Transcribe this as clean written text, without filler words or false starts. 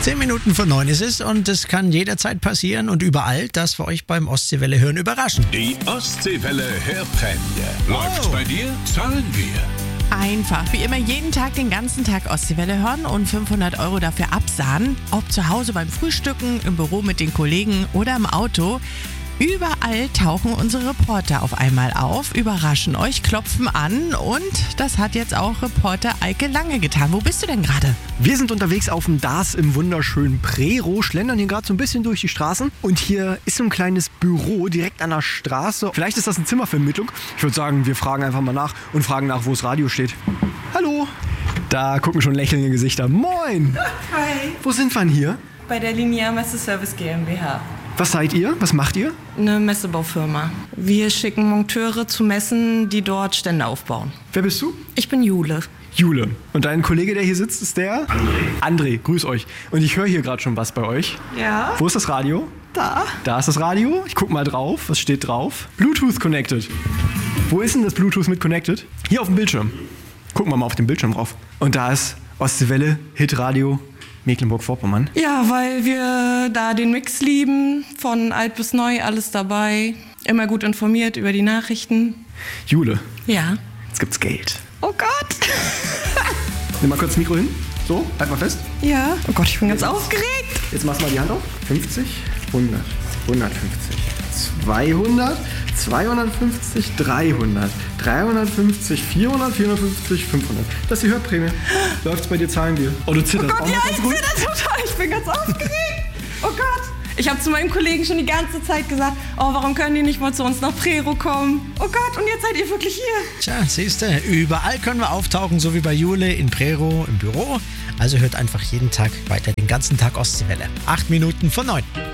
10 Minuten vor 9 ist es und es kann jederzeit passieren und überall, dass wir euch beim Ostseewelle hören überraschen. Die Ostseewelle Hörprämie. Läuft bei dir, zahlen wir. Einfach, wie immer jeden Tag den ganzen Tag Ostseewelle hören und 500 € dafür absahnen. Ob zu Hause beim Frühstücken, im Büro mit den Kollegen oder im Auto. Überall tauchen unsere Reporter auf einmal auf, überraschen euch, klopfen an und das hat jetzt auch Reporter Eike Lange getan. Wo bist du denn gerade? Wir sind unterwegs auf dem DAS im wunderschönen Prero, schlendern hier gerade so ein bisschen durch die Straßen und hier ist so ein kleines Büro direkt an der Straße. Vielleicht ist das ein Zimmer für Ermittlung. Ich würde sagen, wir fragen einfach mal nach und fragen nach, wo das Radio steht. Hallo! Da gucken schon lächelnde Gesichter. Moin! Hi, Wo sind wir denn hier? bei der Linear Messeservice GmbH. Was seid ihr? Was macht ihr? Eine Messebaufirma. Wir schicken Monteure zu Messen, die dort Stände aufbauen. Wer bist du? Ich bin Jule. Jule. Und dein Kollege, der hier sitzt, ist der? André, grüß euch. Und ich höre hier gerade schon was bei euch. Ja? Wo ist das Radio? Da. Da ist das Radio. Ich guck mal drauf. Was steht drauf? Bluetooth connected. Wo ist denn das Bluetooth mit connected? Hier auf dem Bildschirm. Gucken wir mal auf den Bildschirm drauf. Und da ist Ostseewelle, Hitradio, Mecklenburg-Vorpommern. Ja, weil wir da den Mix lieben, von alt bis neu, alles dabei. Immer gut informiert über die Nachrichten. Jule, Ja. jetzt gibt's Geld. Oh Gott. Nimm mal kurz das Mikro hin. So, halt mal fest. Ja. Oh Gott, ich bin ganz aufgeregt. Jetzt machst du mal die Hand auf. 50, 100, 150, 200, 250, 300, 350, 400, 450, 500. Das ist die Hörprämie. Läuft's bei dir, zahlen wir. Oh, du zitterst Oh auch Gott, ja, noch ich ganz ruhig. zitter total. Ich bin ganz aufgeregt. Oh Gott. Ich habe zu meinem Kollegen schon die ganze Zeit gesagt, oh, warum können die nicht mal zu uns nach Prero kommen? Oh Gott, und jetzt seid ihr wirklich hier. Tja, siehste, überall können wir auftauchen, so wie bei Jule in Prero im Büro. Also hört einfach jeden Tag weiter den ganzen Tag Ostseewelle. 8 Minuten vor 9.